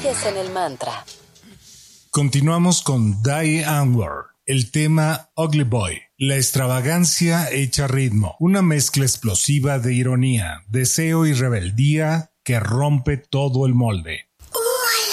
sigues en el mantra. Continuamos con Die Antwoord, el tema Ugly Boy, la extravagancia hecha ritmo, una mezcla explosiva de ironía, deseo y rebeldía que rompe todo el molde.